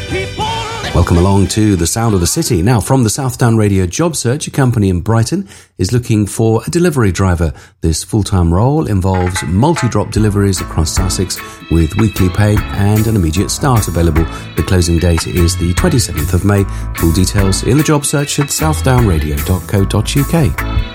Welcome along to The Sound of the City. Now, from the Southdown Radio Job Search, a company in Brighton is looking for a delivery driver. This full-time role involves multi-drop deliveries across Sussex with weekly pay and an immediate start available. The closing date is the 27th of May. Full details in the job search at southdownradio.co.uk.